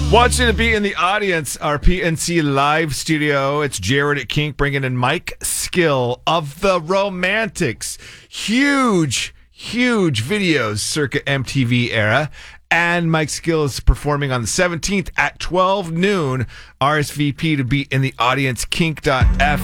Want you to be in the audience, our PNC live studio. It's Jared at Kink bringing in Mike Skill of the Romantics. Huge videos circa MTV era. And Mike Skill is performing on the 17th at 12 noon. RSVP to be in the audience, kink.fm.